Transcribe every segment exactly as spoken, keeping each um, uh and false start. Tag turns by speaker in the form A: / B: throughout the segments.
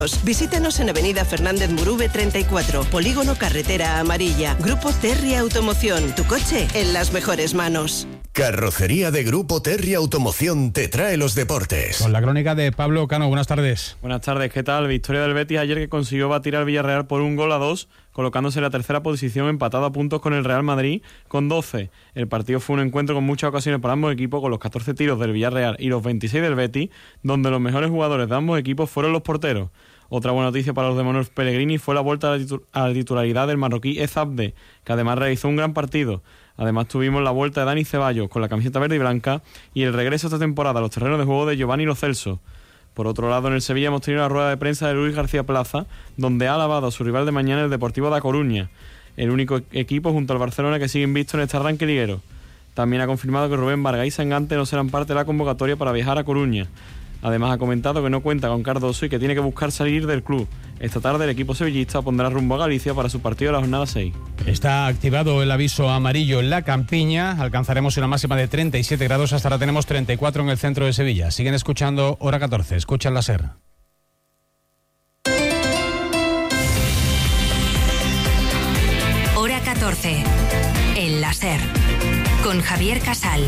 A: Visítenos en Avenida Fernández Murube treinta y cuatro, Polígono Carretera Amarilla. Grupo Terry Automoción, tu coche en las mejores manos.
B: Carrocería de Grupo Terry Automoción te trae los deportes.
C: Con la crónica de Pablo Cano, buenas tardes.
D: Buenas tardes, ¿qué tal? Victoria del Betis ayer, que consiguió batir al Villarreal por un gol a dos, colocándose en la tercera posición, empatado a puntos con el Real Madrid con doce. El partido fue un encuentro con muchas ocasiones para ambos equipos, con los catorce tiros del Villarreal y los veintiséis del Betis, donde los mejores jugadores de ambos equipos fueron los porteros. Otra buena noticia para los de Manuel Pellegrini fue la vuelta a la, titu- a la titularidad del marroquí Ez Abde, que además realizó un gran partido. Además tuvimos la vuelta de Dani Ceballos con la camiseta verde y blanca y el regreso esta temporada a los terrenos de juego de Giovanni Lo Celso. Por otro lado, en el Sevilla hemos tenido la rueda de prensa de Luis García Plaza, donde ha alabado a su rival de mañana, el Deportivo da Coruña, el único equipo junto al Barcelona que sigue invicto en este arranque liguero. También ha confirmado que Rubén Vargas y Sangante no serán parte de la convocatoria para viajar a Coruña. Además ha comentado que no cuenta con Cardoso y que tiene que buscar salir del club. Esta tarde el equipo sevillista pondrá rumbo a Galicia para su partido de la jornada seis.
C: Está activado el aviso amarillo en la Campiña. Alcanzaremos una máxima de treinta y siete grados. Hasta ahora tenemos treinta y cuatro en el centro de Sevilla. Siguen escuchando Hora catorce. Escuchan la SER.
E: Hora catorce. En la SER. Con Javier Casal.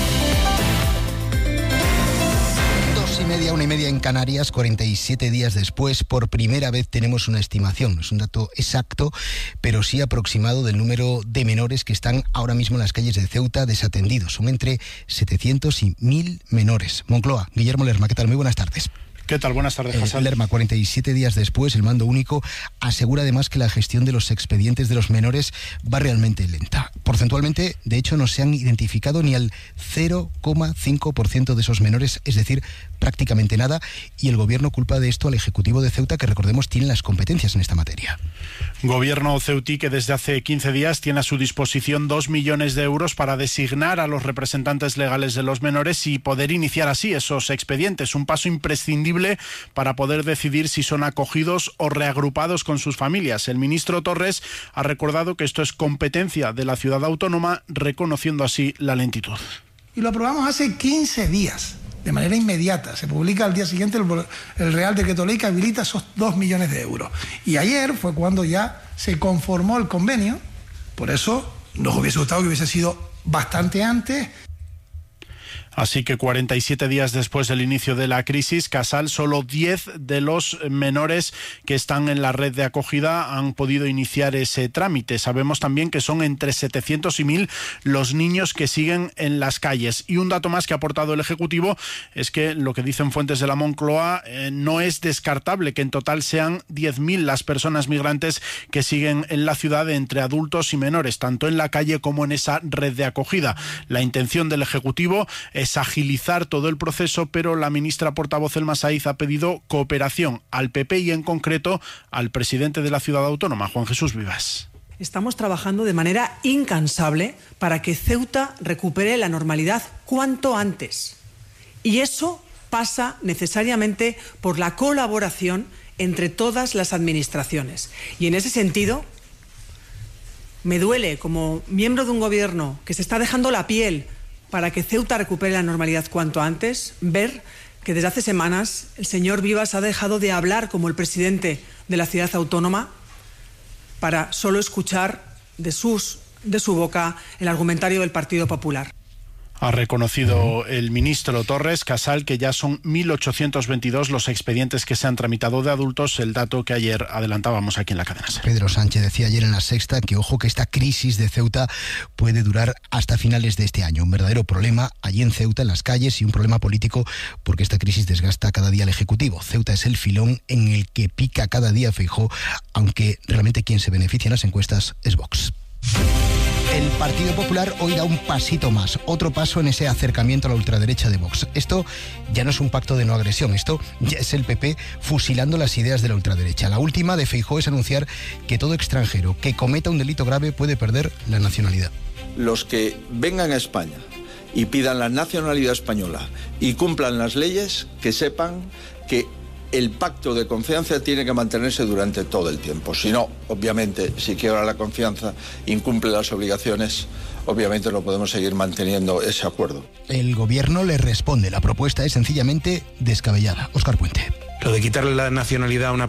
F: Y media, una y media en Canarias, cuarenta y siete días después, por primera vez tenemos una estimación. No es un dato exacto, pero sí aproximado del número de menores que están ahora mismo en las calles de Ceuta desatendidos. Son entre setecientos y mil menores. Moncloa, Guillermo Lerma, ¿qué tal? Muy buenas tardes.
G: ¿Qué tal? Buenas tardes, Hassan.
F: Eh, Lerma, cuarenta y siete días después, el mando único asegura además que la gestión de los expedientes de los menores va realmente lenta. Porcentualmente, de hecho, no se han identificado ni al cero coma cinco por ciento de esos menores, es decir, prácticamente nada, y el gobierno culpa de esto al Ejecutivo de Ceuta, que recordemos tiene las competencias en esta materia.
G: Gobierno ceutí que desde hace quince días tiene a su disposición dos millones de euros para designar a los representantes legales de los menores y poder iniciar así esos expedientes, un paso imprescindible para poder decidir si son acogidos o reagrupados con sus familias. El ministro Torres ha recordado que esto es competencia de la ciudad autónoma, reconociendo así la lentitud.
H: Y lo aprobamos hace quince días, de manera inmediata. Se publica al día siguiente el, el Real Decreto Ley que habilita esos dos millones de euros. Y ayer fue cuando ya se conformó el convenio. Por eso nos hubiese gustado que hubiese sido bastante antes.
G: Así que cuarenta y siete días después del inicio de la crisis, Casal, solo diez de los menores que están en la red de acogida han podido iniciar ese trámite. Sabemos también que son entre setecientos y mil los niños que siguen en las calles. Y un dato más que ha aportado el Ejecutivo es que lo que dicen fuentes de la Moncloa eh, no es descartable que en total sean diez mil las personas migrantes que siguen en la ciudad entre adultos y menores, tanto en la calle como en esa red de acogida. La intención del Ejecutivo es agilizar todo el proceso, pero la ministra portavoz Elma Saiz ha pedido cooperación al P P y en concreto al presidente de la ciudad autónoma, Juan Jesús Vivas.
I: Estamos trabajando de manera incansable para que Ceuta recupere la normalidad cuanto antes. Y eso pasa necesariamente por la colaboración entre todas las administraciones. Y en ese sentido, me duele, como miembro de un gobierno que se está dejando la piel para que Ceuta recupere la normalidad cuanto antes, ver que desde hace semanas el señor Vivas ha dejado de hablar como el presidente de la ciudad autónoma para solo escuchar de, sus, de su boca el argumentario del Partido Popular.
G: Ha reconocido el ministro Torres, Casal, que ya son mil ochocientos veintidós los expedientes que se han tramitado de adultos, el dato que ayer adelantábamos aquí en la cadena SER.
F: Pedro Sánchez decía ayer en La Sexta que ojo que esta crisis de Ceuta puede durar hasta finales de este año. Un verdadero problema allí en Ceuta, en las calles, y un problema político porque esta crisis desgasta cada día al Ejecutivo. Ceuta es el filón en el que pica cada día Feijóo, aunque realmente quien se beneficia en las encuestas es Vox. El Partido Popular hoy da un pasito más, otro paso en ese acercamiento a la ultraderecha de Vox. Esto ya no es un pacto de no agresión, esto ya es el P P fusilando las ideas de la ultraderecha. La última de Feijóo es anunciar que todo extranjero que cometa un delito grave puede perder la nacionalidad.
J: Los que vengan a España y pidan la nacionalidad española y cumplan las leyes, que sepan que el pacto de confianza tiene que mantenerse durante todo el tiempo. Si no, obviamente, si quiebra la confianza, incumple las obligaciones, obviamente no podemos seguir manteniendo ese acuerdo.
F: El gobierno le responde. La propuesta es sencillamente descabellada. Óscar Puente.
K: Lo de quitarle la nacionalidad a una